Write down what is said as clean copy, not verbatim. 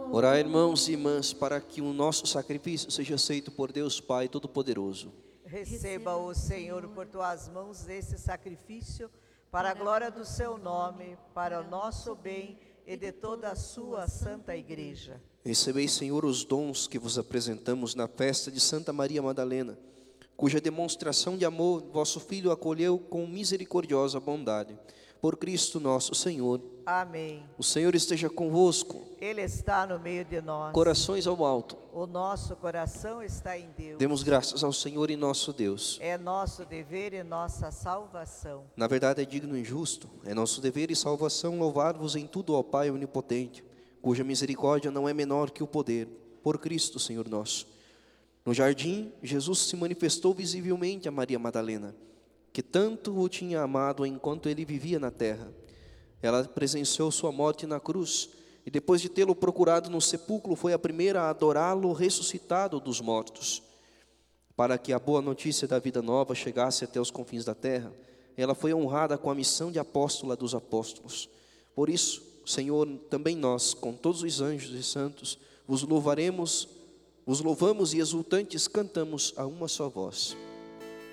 Orai, irmãos e irmãs, para que o nosso sacrifício seja aceito por Deus Pai Todo-Poderoso. Receba, o Senhor, por tuas mãos esse sacrifício, para a glória do seu nome, para o nosso bem e de toda a sua santa igreja. Recebei, Senhor, os dons que vos apresentamos na festa de Santa Maria Madalena, cuja demonstração de amor vosso Filho acolheu com misericordiosa bondade. Por Cristo nosso Senhor. Amém. O Senhor esteja convosco. Ele está no meio de nós. Corações ao alto. O nosso coração está em Deus. Demos graças ao Senhor e nosso Deus. É nosso dever e nossa salvação. Na verdade é digno e justo, é nosso dever e salvação louvar-vos em tudo, ó Pai onipotente, cuja misericórdia não é menor que o poder, por Cristo, Senhor nosso. No jardim, Jesus se manifestou visivelmente a Maria Madalena, que tanto o tinha amado enquanto ele vivia na terra. Ela presenciou sua morte na cruz, e depois de tê-lo procurado no sepulcro, foi a primeira a adorá-lo ressuscitado dos mortos. Para que a boa notícia da vida nova chegasse até os confins da terra, ela foi honrada com a missão de apóstola dos apóstolos. Por isso, Senhor, também nós, com todos os anjos e santos, vos louvamos e exultantes cantamos a uma só voz.